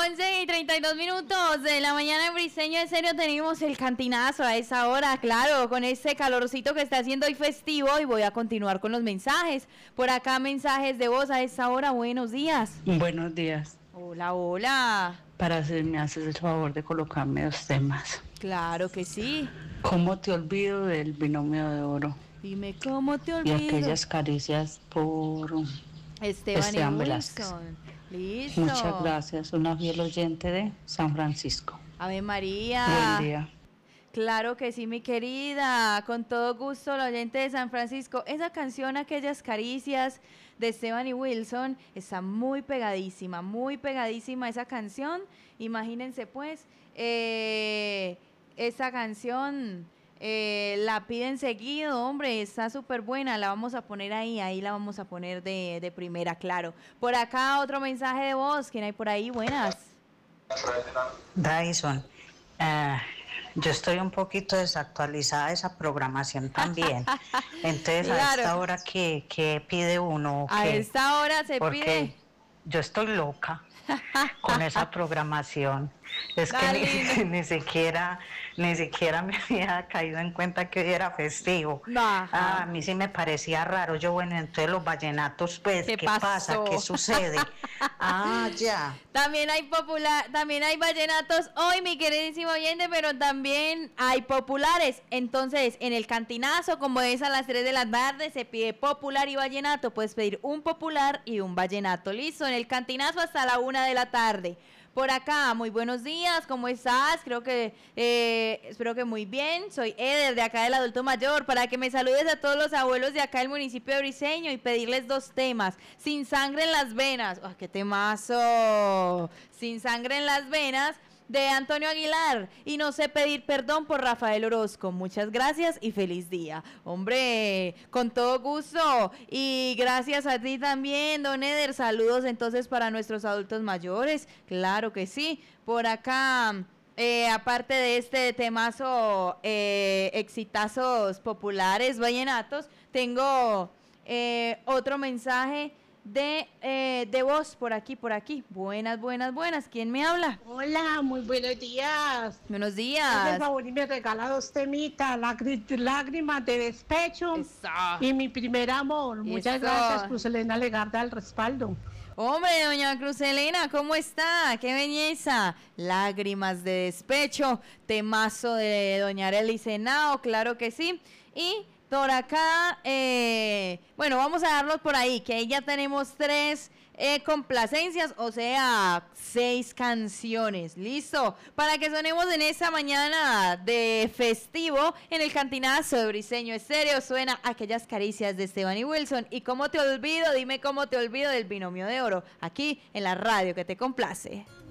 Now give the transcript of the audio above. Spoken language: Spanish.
11:32 de la mañana en Briseño. En serio, tenemos el cantinazo a esa hora, claro, con ese calorcito que está haciendo hoy festivo. Y voy a continuar con los mensajes. Por acá, mensajes de voz a esa hora. Buenos días. Buenos días. Hola, hola. Me haces el favor de colocarme dos temas. Claro que sí. ¿Cómo te olvido del binomio de oro? Dime cómo te Y olvido. aquellas caricias por Esteban Velázquez. Wilson. Listo. Muchas gracias, una fiel oyente de San Francisco. Ave María. Buen día. Claro que sí, mi querida, con todo gusto, la oyente de San Francisco. Esa canción, Aquellas Caricias, de Esteban y Wilson, está muy pegadísima esa canción. Imagínense pues, esa canción la piden seguido, hombre, está súper buena, la vamos a poner ahí la vamos a poner de primera, claro. Por acá otro mensaje de voz, ¿quién hay por ahí? Buenas. Dyson, yo estoy un poquito desactualizada de esa programación también. Entonces, claro. a esta hora, ¿qué pide uno? A esta hora se Porque pide. Yo estoy loca con esa programación. Es que ni siquiera me había caído en cuenta que hoy era festivo. A mí sí me parecía raro. Yo, bueno, entonces los vallenatos, pues, ¿qué pasa? ¿Qué sucede? Ya. También hay vallenatos hoy, mi queridísimo oyente, pero también hay populares. Entonces, en el cantinazo, como es a las 3 de la tarde, se pide popular y vallenato. Puedes pedir un popular y un vallenato. Listo, en el cantinazo hasta la 1 de la tarde. Por acá, muy buenos días, ¿cómo estás? Espero que muy bien. Soy Eder, de acá del Adulto Mayor, para que me saludes a todos los abuelos de acá del municipio de Briseño y pedirles dos temas. Sin sangre en las venas. ¡Oh, qué temazo! Sin sangre en las venas, de Antonio Aguilar, y No sé pedir perdón, por Rafael Orozco. Muchas gracias y feliz día. Hombre, con todo gusto, y gracias a ti también, don Eder. Saludos entonces para nuestros adultos mayores, claro que sí. Por acá, aparte de este temazo, exitazos populares, vallenatos, tengo otro mensaje de voz por aquí. Buenas. ¿Quién me habla? Hola, muy buenos días. Buenos días. Por favor, y me regala dos temitas, Lágrimas de despecho. Eso. Y Mi primer amor. Muchas gracias, Cruz Elena Legarda, al respaldo. Hombre, doña Cruz Elena, ¿cómo está? ¡Qué belleza! Lágrimas de despecho, temazo de doña Arely Senao, claro que sí. Y por acá, bueno, vamos a darlos por ahí, que ahí ya tenemos 3 complacencias, o sea, 6 canciones, listo, para que sonemos en esta mañana de festivo en el cantinazo de Briseño Estéreo. Suena Aquellas Caricias de Esteban y Wilson, y ¿cómo te olvido? Dime cómo te olvido, del binomio de oro, aquí en la radio que te complace.